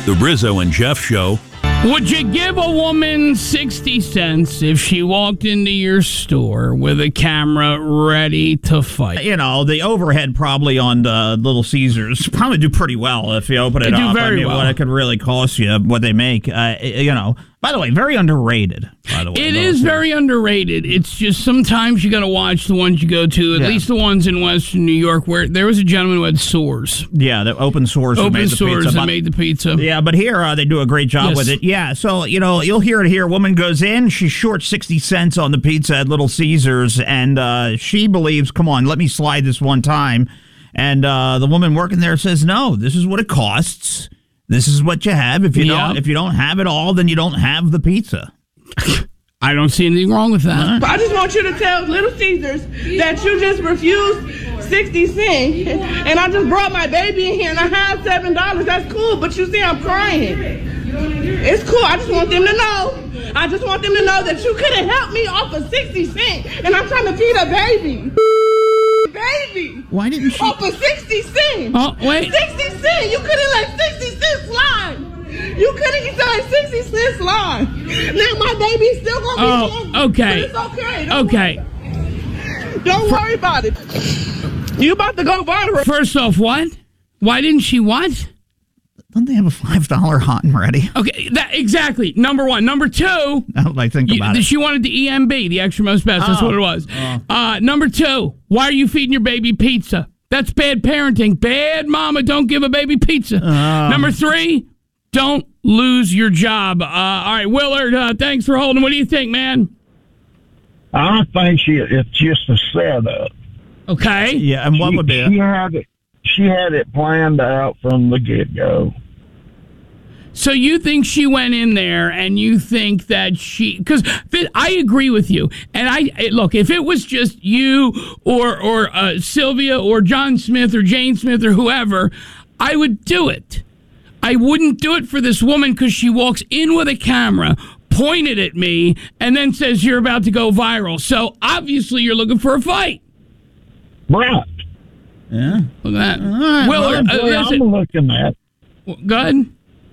The Rizzo and Jeff Show. Would you give a woman 60 cents if she walked into your store with a camera ready to fight? You know, the overhead probably on the Little Caesars probably do pretty well if you open it They do up. very well. What it could really cost you, what they make. By the way, very underrated, by the way. It is very underrated. It's just sometimes you got to watch the ones you go to, at least the ones in Western New York, where there was a gentleman who had sores. Yeah, the open source that made the pizza. That made the pizza. Yeah, but here they do a great job with it. Yeah, so, you'll hear it here. Woman goes in, she's short 60 cents on the pizza at Little Caesars, and she believes, come on, let me slide this one time. And the woman working there says, no, this is what it costs. This is what you have. If you don't have it all, then you don't have the pizza. I don't see anything wrong with that. I just want you to tell Little Caesars that you just refused 60 cents, and I just brought my baby in here, and I have $7. That's cool, but you see I'm crying. It's cool. I just want them to know. I just want them to know that you couldn't help me off of 60 cents, and I'm trying to feed a baby. Baby. Why didn't she? Off of 60 cents. Oh, wait. 60 cents. You couldn't let 60 cents slide. You couldn't let 60 cents slide. Now my baby's still going to be hungry. Okay. But it's okay. Don't worry about it. You about to go viral. First off, what? Why didn't she what? Don't they have a $5 hot and ready? Okay, exactly. Number one. Number two. Now that I think about it. She wanted the EMB, the extra most best. That's what it was. Number two. Why are you feeding your baby pizza? That's bad parenting. Bad mama, don't give a baby pizza. Number three. Don't lose your job. All right, Willard, thanks for holding. What do you think, man? I think it's just a setup. Okay. Yeah, and what would be it? She had it planned out from the get-go. So you think she went in there, and you think that because I agree with you, and look, if it was just you or Sylvia or John Smith or Jane Smith or whoever, I would do it. I wouldn't do it for this woman because she walks in with a camera, pointed at me, and then says you're about to go viral. So obviously you're looking for a fight. Right. Yeah. Look at that. Right, Willard, I'm looking at it. Go ahead.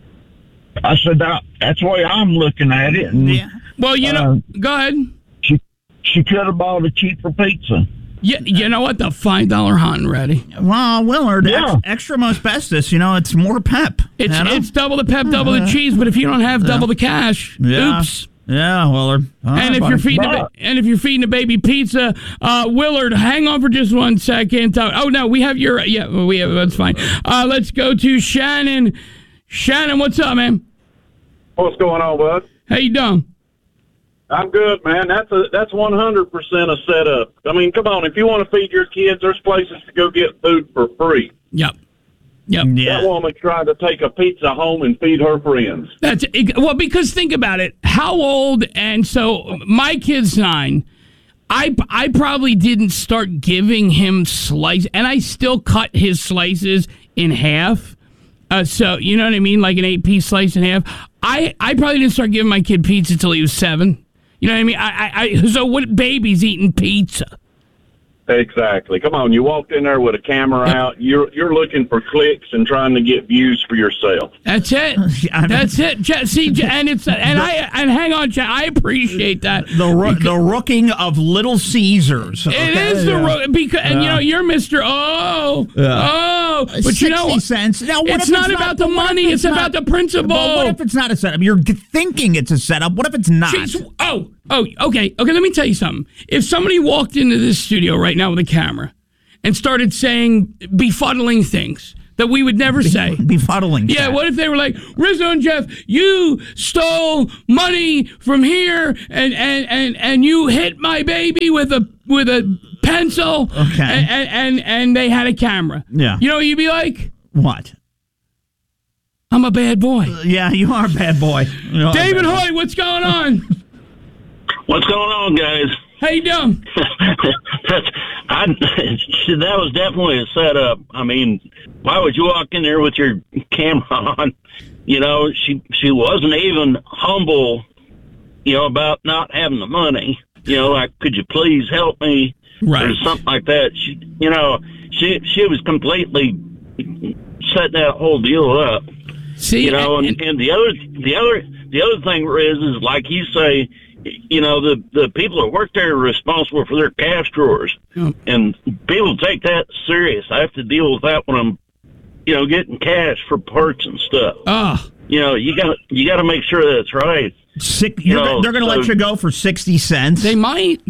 I said that's the way I'm looking at it. And, Well, go ahead. She could have bought a cheaper pizza. Yeah, you know what? The $5 hot and ready. Well, Willard, extra most bestest, it's more pep. It's double the pep, double the cheese, but if you don't have double the cash, oops. Yeah, Willard. And if you're feeding a baby pizza, Willard, hang on for just 1 second. We have your that's fine. Let's go to Shannon. Shannon, what's up, man? What's going on, bud? How you doing? I'm good, man. That's 100% a setup. I mean, come on. If you want to feed your kids, there's places to go get food for free. Yep. That woman tried to take a pizza home and feed her friends. Because think about it. How old? And so my kid's 9. I probably didn't start giving him slices, and I still cut his slices in half. So you know what I mean, like an 8-piece slice in half. I probably didn't start giving my kid pizza until he was 7. You know what I mean? So what baby's eating pizza? Exactly. Come on, you walked in there with a camera out. You're looking for clicks and trying to get views for yourself. That's it. That's it. See, and hang on, Chad. I appreciate that. The rooking of Little Caesars. Okay? It is the rook because, and you're Mr. But 60 cents. Now, it's not about the money. It's about the principle. But what if it's not a setup? You're thinking it's a setup. What if it's not? Okay. Let me tell you something. If somebody walked into this studio right now with a camera and started saying befuddling things that we would never say. Befuddling. Yeah, what if they were like, Rizzo and Jeff, you stole money from here and you hit my baby with a pencil. Okay. And they had a camera. Yeah. You know what you'd be like? What? I'm a bad boy. Yeah, you are a bad boy. David Hoy, what's going on? What's going on, guys? How you doing? That was definitely a setup. I mean, why would you walk in there with your camera on? She wasn't even humble, about not having the money. Like, could you please help me? Right. Or something like that. She was completely setting that whole deal up. See, and the other thing is like you say, the people that work there are responsible for their cash drawers, and people take that serious. I have to deal with that when I'm, getting cash for parts and stuff. You got to make sure that's right. They're going to let you go for 60 cents. They might.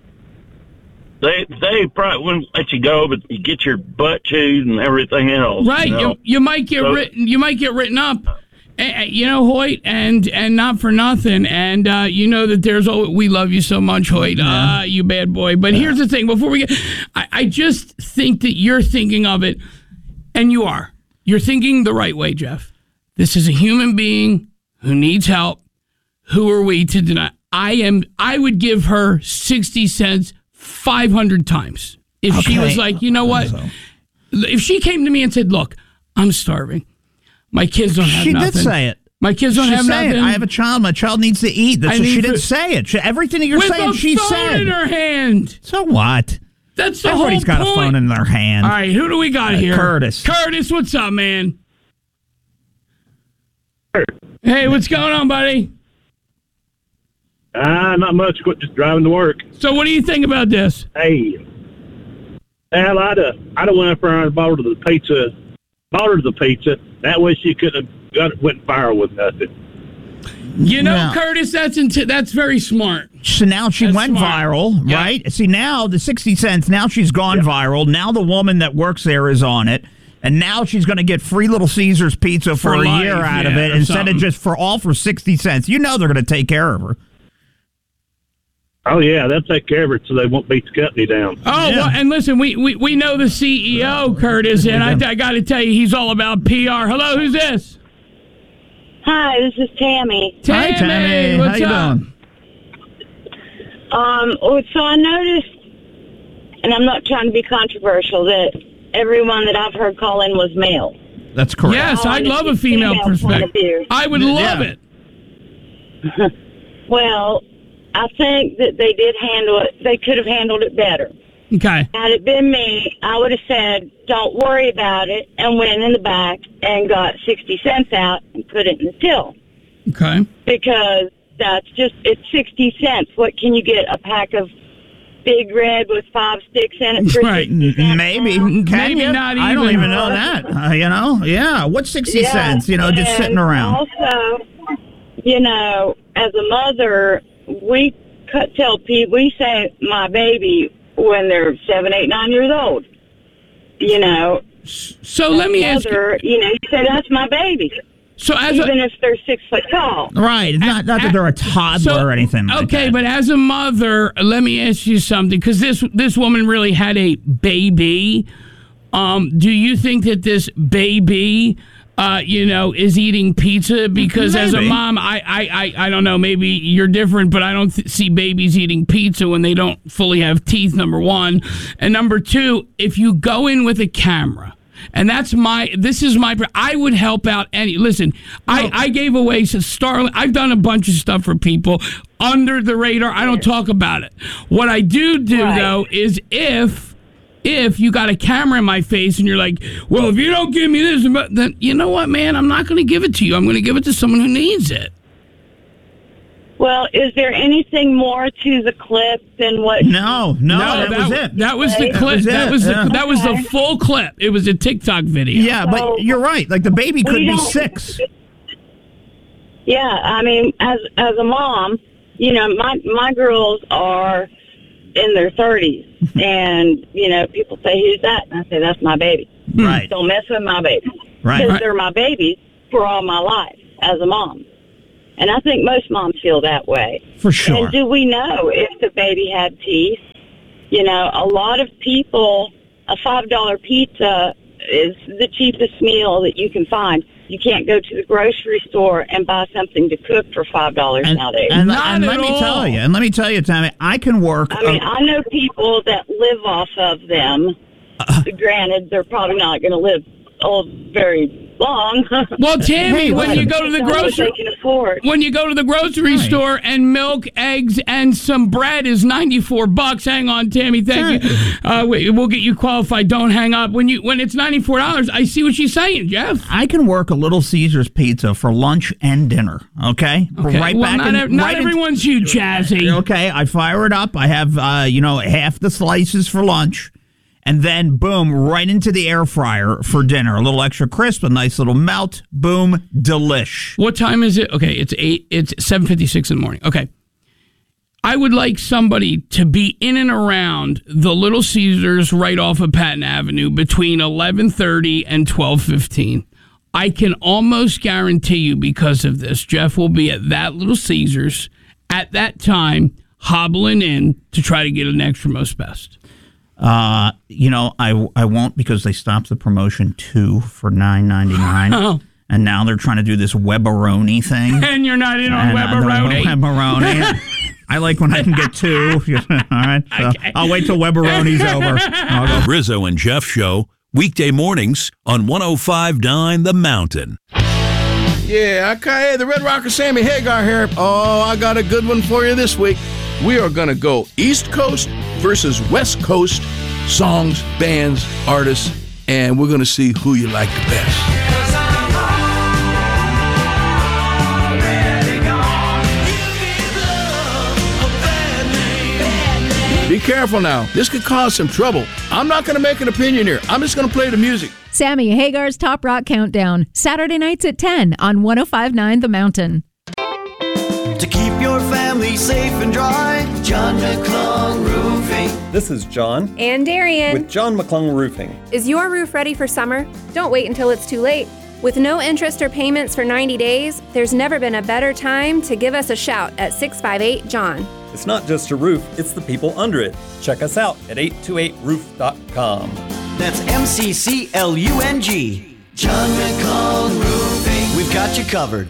They probably wouldn't let you go, but you get your butt chewed and everything else. Right. You might get written up. Hoyt, and not for nothing. And that we love you so much, Hoyt. You bad boy. But here's the thing. Before we get, I just think that you're thinking of it, and you are. You're thinking the right way, Jeff. This is a human being who needs help. Who are we to deny? I would give her 60 cents 500 times if she was like, you know what? If she came to me and said, "Look, I'm starving. My kids don't have nothing." She did say it. My kids don't have nothing. I have a child. My child needs to eat. She didn't say it. Everything that you're saying, she said. With a phone in her hand. So what? That's the Everybody's whole got a phone in their hand. All right, who do we got here? Curtis. Curtis, what's up, man? Hey, what's going on, buddy? Not much. Just driving to work. So, what do you think about this? Hey, hell, I'd have went up there and bought her the pizza. That way, she could have went viral with nothing. Curtis, that's very smart. So now she went viral, right? See, now the 60 cents. Now she's gone viral. Now the woman that works there is on it. And now she's going to get free Little Caesars pizza for a year out of it instead of just for 60 cents. They're going to take care of her. Oh, yeah, they'll take care of it so they won't beat the company down. Oh, well, and listen, we know the CEO, Curtis, and I got to tell you, he's all about PR. Hello, who's this? Hi, this is Tammy. Hi, Tammy. What's How you up? doing? So I noticed, and I'm not trying to be controversial, that everyone that I've heard call in was male. That's correct. Yes, I'd love a female perspective. I would love it. Well, I think that they did handle it. They could have handled it better. Okay. Had it been me, I would have said, "Don't worry about it," and went in the back and got 60 cents out and put it in the till. Okay. Because it's 60 cents. What can you get? A pack of Big Red with 5 sticks in it? Right. Maybe. Maybe not even. I don't even know that. Yeah. What's 60 cents? Just sitting around. Also, as a mother, we tell people, we say my baby when they're 7, 8, 9 years old. So let me ask you. You say that's my baby. So even if they're 6 foot tall. Right. Not that they're a toddler or anything like that. Okay, but as a mother, let me ask you something, because this woman really had a baby. Do you think that this baby is eating pizza? Because as a mom, I don't know, maybe you're different, but I don't see babies eating pizza when they don't fully have teeth, number one. And number two, if you go in with a camera, and I would help out listen, I gave away Starlink. I've done a bunch of stuff for people under the radar. I don't talk about it. What I do though, is if you got a camera in my face and you're like, well, if you don't give me this, then you know what, man, I'm not going to give it to you. I'm going to give it to someone who needs it. Well, is there anything more to the clip than what? No, that was it. That was the clip. That was the full clip. It was a TikTok video. Yeah, but you're right. Like, the baby could be 6. Yeah, I mean, as a mom, my girls are in their 30s, and people say, "Who's that?" And I say, "That's my baby." Right. Don't mess with my baby. Right. Because they're my babies for all my life as a mom. And I think most moms feel that way. For sure. And do we know if the baby had teeth? A lot of people, a $5 pizza is the cheapest meal that you can find. You can't go to the grocery store and buy something to cook for $5 nowadays. And let me tell you, Tammy, I can work. I know people that live off of them. Granted, they're probably not going to live very long. Well, Tammy, when listen. you go to the What grocery, they can afford. when you go to the grocery store and milk, eggs, and some bread is $94. Hang on, Tammy. Thank you. Wait, we'll get you qualified. Don't hang up. When it's $94, I see what she's saying, Jeff. I can work a Little Caesars pizza for lunch and dinner. Okay. Okay. Not everyone's you, Jazzy. Okay. I fire it up. I have half the slices for lunch. And then, boom, right into the air fryer for dinner. A little extra crisp, a nice little melt. Boom, delish. What time is it? Okay, it's 7:56 in the morning. Okay. I would like somebody to be in and around the Little Caesars right off of Patton Avenue between 11:30 and 12:15. I can almost guarantee you, because of this, Jeff will be at that Little Caesars at that time, hobbling in to try to get an extra most best. I won't, because they stopped the promotion 2 for $9.99. Oh. And now they're trying to do this Weberoni thing. And you're not in on Weberoni. Weberoni. I like when I can get 2. All right. So okay. I'll wait till Weberoni's over. The Rizzo and Jeff Show, weekday mornings on 105.9 The Mountain. Yeah, okay, the Red Rocker Sammy Hagar here. Oh, I got a good one for you this week. We are going to go East Coast versus West Coast songs, bands, artists, and we're going to see who you like the best. Be careful now. This could cause some trouble. I'm not going to make an opinion here. I'm just going to play the music. Sammy Hagar's Top Rock Countdown, Saturday nights at 10 on 105.9 The Mountain. To keep your family safe and dry, John McClung Roofing. This is John. And Darian. With John McClung Roofing. Is your roof ready for summer? Don't wait until it's too late. With no interest or payments for 90 days, there's never been a better time to give us a shout at 658-JOHN. It's not just a roof, it's the people under it. Check us out at 828roof.com. That's MCCLUNG. John McClung Roofing. We've got you covered.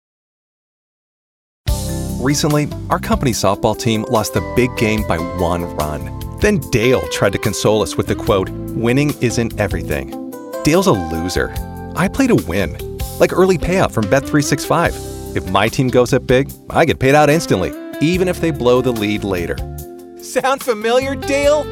Recently, our company's softball team lost the big game by 1 run. Then Dale tried to console us with the quote, "Winning isn't everything." Dale's a loser. I play to win, like early payout from Bet365. If my team goes up big, I get paid out instantly, even if they blow the lead later. Sound familiar, Dale?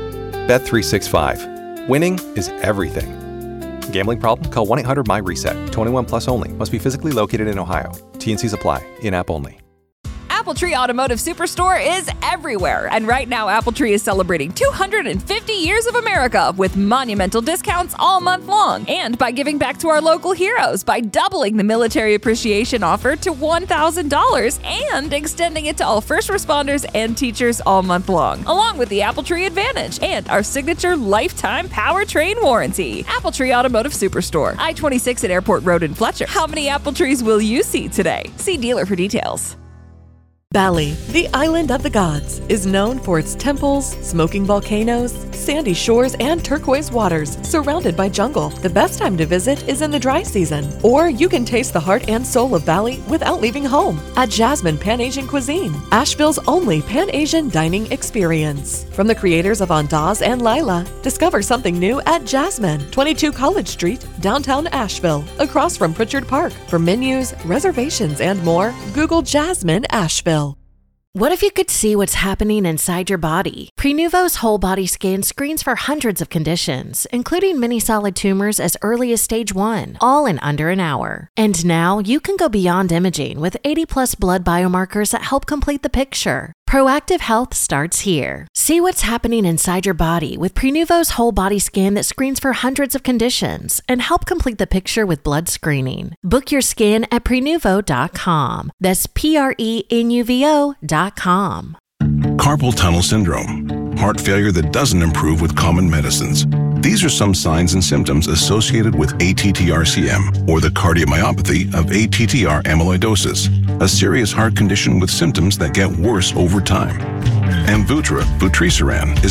Bet365. Winning is everything. Gambling problem? Call 1-800-MY-RESET. 21 plus only. Must be physically located in Ohio. T&Cs apply. In-app only. Appletree Automotive Superstore is everywhere, and right now Appletree is celebrating 250 years of America with monumental discounts all month long, and by giving back to our local heroes by doubling the military appreciation offer to $1,000 and extending it to all first responders and teachers all month long, along with the Appletree Advantage and our signature lifetime powertrain warranty. Appletree Automotive Superstore, I-26 at Airport Road in Fletcher. How many apple trees will you see today? See dealer for details. Bali, the island of the gods, is known for its temples, smoking volcanoes, sandy shores, and turquoise waters, surrounded by jungle. The best time to visit is in the dry season, or you can taste the heart and soul of Bali without leaving home at Jasmine Pan-Asian Cuisine, Asheville's only Pan-Asian dining experience. From the creators of Andaz and Lila, discover something new at Jasmine, 22 College Street, downtown Asheville, across from Pritchard Park. For menus, reservations, and more, Google Jasmine Asheville. What if you could see what's happening inside your body? Prenuvo's whole body scan screens for hundreds of conditions, including many solid tumors as early as stage 1, all in under an hour. And now you can go beyond imaging with 80+ blood biomarkers that help complete the picture. Proactive health starts here. See what's happening inside your body with Prenuvo's whole body scan that screens for hundreds of conditions and help complete the picture with blood screening. Book your scan at Prenuvo.com. That's Prenuvo.com. Carpal tunnel syndrome, heart failure that doesn't improve with common medicines. These are some signs and symptoms associated with ATTR-CM, or the cardiomyopathy of ATTR amyloidosis, a serious heart condition with symptoms that get worse over time. Amvuttra, vutrisiran, is